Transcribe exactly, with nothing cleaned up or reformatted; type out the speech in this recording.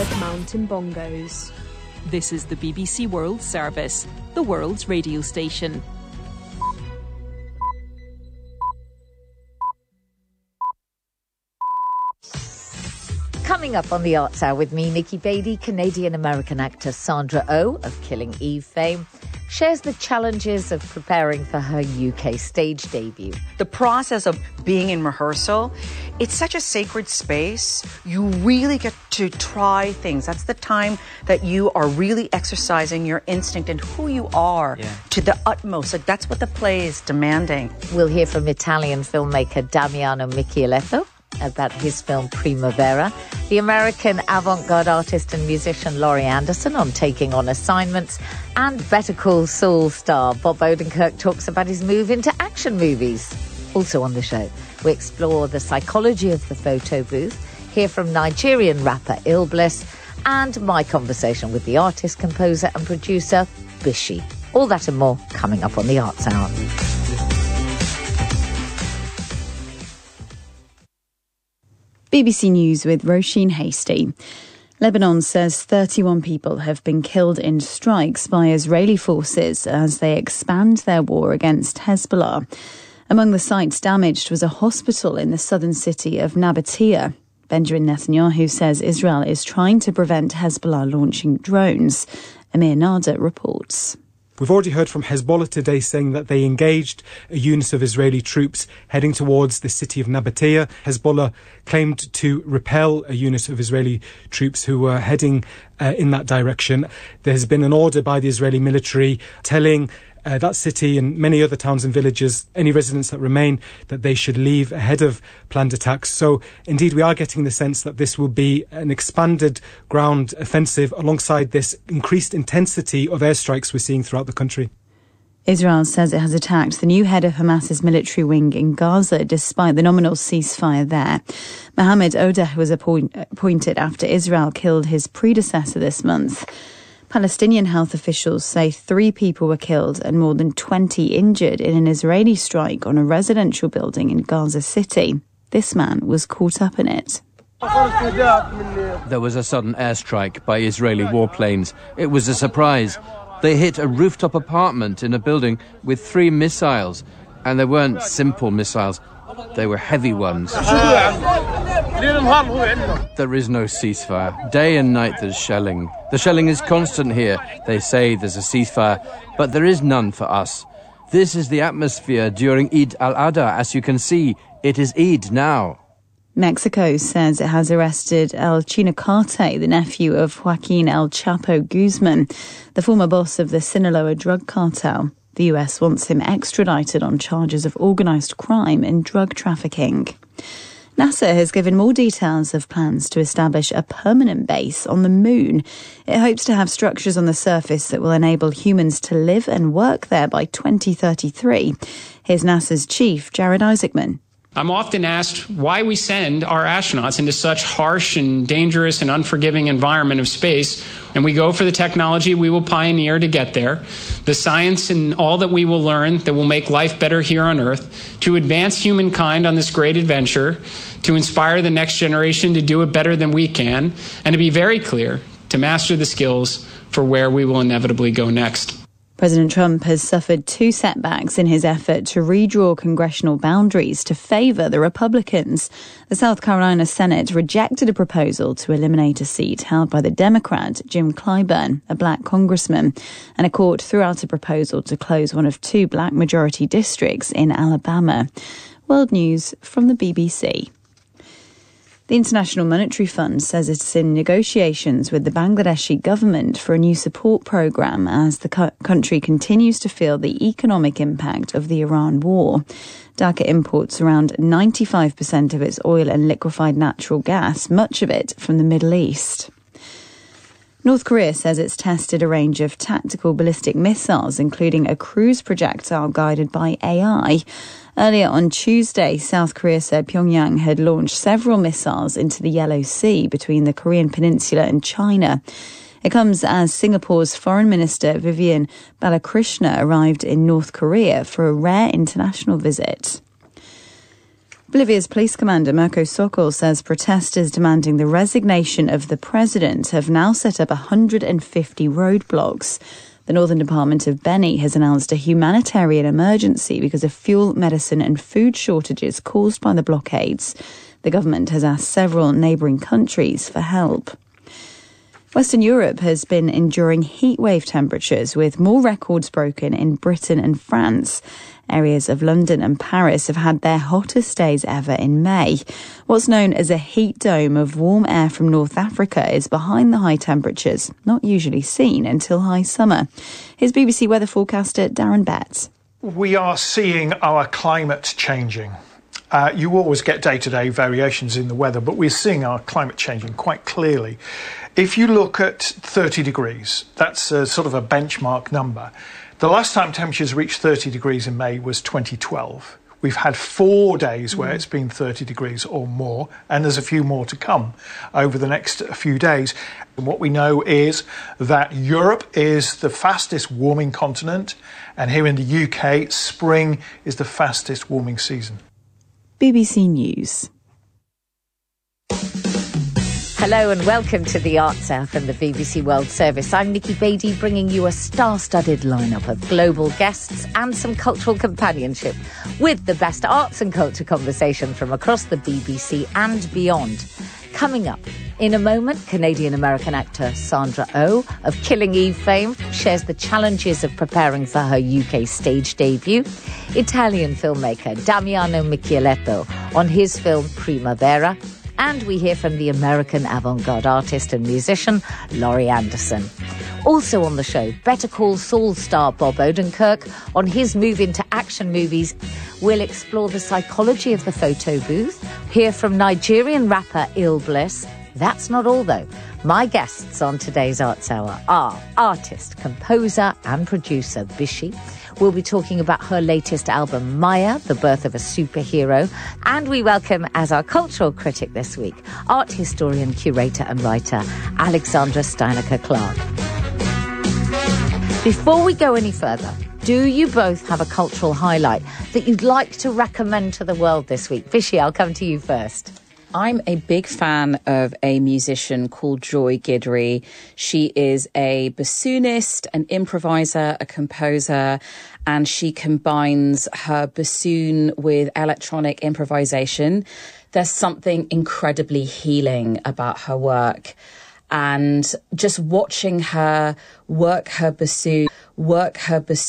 Mountain Bongos. This is the B B C World Service, the world's radio station. Coming up on the Arts Hour with me, Nikki Beatty, Canadian-American actor Sandra Oh of Killing Eve fame, shares the challenges of preparing for her U K stage debut. The process of being in rehearsal, it's such a sacred space. You really get to try things. That's the time that you are really exercising your instinct and who you are yeah. to the utmost. Like, that's what the play is demanding. We'll hear from Italian filmmaker Damiano Michieletto about his film Primavera, the American avant-garde artist and musician Laurie Anderson on taking on assignments, and Better Call Saul star Bob Odenkirk talks about his move into action movies. Also on the show, we explore the psychology of the photo booth, hear from Nigerian rapper Ill Bliss, and my conversation with the artist, composer and producer Bishi. All that and more coming up on the Arts Hour. B B C News with Roisin Hasty. Lebanon says thirty-one people have been killed in strikes by Israeli forces as they expand their war against Hezbollah. Among the sites damaged was a hospital in the southern city of Nabatea. Benjamin Netanyahu says Israel is trying to prevent Hezbollah launching drones. Amir Nada reports. We've already heard from Hezbollah today saying that they engaged a unit of Israeli troops heading towards the city of Nabatea. Hezbollah claimed to repel a unit of Israeli troops who were heading uh, in that direction. There has been an order by the Israeli military telling Uh, that city and many other towns and villages, any residents that remain, that they should leave ahead of planned attacks. So indeed we are getting the sense that this will be an expanded ground offensive alongside this increased intensity of airstrikes we're seeing throughout the country. Israel says it has attacked the new head of Hamas's military wing in Gaza despite the nominal ceasefire there. Mohammed Odeh was appoint- appointed after Israel killed his predecessor this month. Palestinian health officials say three people were killed and more than twenty injured in an Israeli strike on a residential building in Gaza City. This man was caught up in it. There was a sudden airstrike by Israeli warplanes. It was a surprise. They hit a rooftop apartment in a building with three missiles, and they weren't simple missiles. They were heavy ones. There is no ceasefire. Day and night there's shelling. The shelling is constant here. They say there's a ceasefire, but there is none for us. This is the atmosphere during Eid al-Adha. As you can see, it is Eid now. Mexico says it has arrested El Chinacate, the nephew of Joaquin El Chapo Guzman, the former boss of the Sinaloa drug cartel. The U S wants him extradited on charges of organised crime and drug trafficking. NASA has given more details of plans to establish a permanent base on the moon. It hopes to have structures on the surface that will enable humans to live and work there by twenty thirty-three. Here's NASA's chief, Jared Isaacman. I'm often asked why we send our astronauts into such harsh and dangerous and unforgiving environment of space, and we go for the technology we will pioneer to get there, the science and all that we will learn that will make life better here on Earth, to advance humankind on this great adventure, to inspire the next generation to do it better than we can, and to be very clear, to master the skills for where we will inevitably go next. President Trump has suffered two setbacks in his effort to redraw congressional boundaries to favour the Republicans. The South Carolina Senate rejected a proposal to eliminate a seat held by the Democrat Jim Clyburn, a black congressman, and a court threw out a proposal to close one of two black majority districts in Alabama. World News from the B B C. The International Monetary Fund says it's in negotiations with the Bangladeshi government for a new support programme as the cu- country continues to feel the economic impact of the Iran war. Dhaka imports around ninety-five percent of its oil and liquefied natural gas, much of it from the Middle East. North Korea says it's tested a range of tactical ballistic missiles, including a cruise projectile guided by A I. Earlier on Tuesday, South Korea said Pyongyang had launched several missiles into the Yellow Sea between the Korean Peninsula and China. It comes as Singapore's Foreign Minister Vivian Balakrishnan arrived in North Korea for a rare international visit. Bolivia's police commander, Mirko Sokol, says protesters demanding the resignation of the president have now set up one hundred fifty roadblocks. The Northern Department of Beni has announced a humanitarian emergency because of fuel, medicine and food shortages caused by the blockades. The government has asked several neighbouring countries for help. Western Europe has been enduring heatwave temperatures with more records broken in Britain and France. Areas of London and Paris have had their hottest days ever in May. What's known as a heat dome of warm air from North Africa is behind the high temperatures, not usually seen until high summer. Here's B B C weather forecaster Darren Betts. We are seeing our climate changing. Uh, you always get day-to-day variations in the weather, but we're seeing our climate changing quite clearly. If you look at thirty degrees, that's a, sort of a benchmark number. The last time temperatures reached thirty degrees in May was twenty twelve. We've had four days where it's been thirty degrees or more, and there's a few more to come over the next few days. And what we know is that Europe is the fastest warming continent, and here in the U K, spring is the fastest warming season. B B C News. Hello and welcome to the Arts Hour from the B B C World Service. I'm Nikki Beattie, bringing you a star-studded lineup of global guests and some cultural companionship with the best arts and culture conversation from across the B B C and beyond. Coming up, in a moment, Canadian-American actor Sandra Oh of Killing Eve fame shares the challenges of preparing for her U K stage debut. Italian filmmaker Damiano Michieletto on his film Primavera. And we hear from the American avant-garde artist and musician Laurie Anderson. Also on the show, Better Call Saul star Bob Odenkirk on his move into action movies. We'll explore the psychology of the photo booth, hear from Nigerian rapper Ill Bliss. That's not all, though. My guests on today's Arts Hour are artist, composer and producer Bishi. We'll be talking about her latest album, Maya, The Birth of a Superhero. And we welcome, as our cultural critic this week, art historian, curator and writer, Alexandra Steinecker-Clark. Before we go any further, do you both have a cultural highlight that you'd like to recommend to the world this week? Bishi, I'll come to you first. I'm a big fan of a musician called Joy Guidry. She is a bassoonist, an improviser, a composer, and she combines her bassoon with electronic improvisation. There's something incredibly healing about her work. And just watching her work her bassoon, work her bassoon,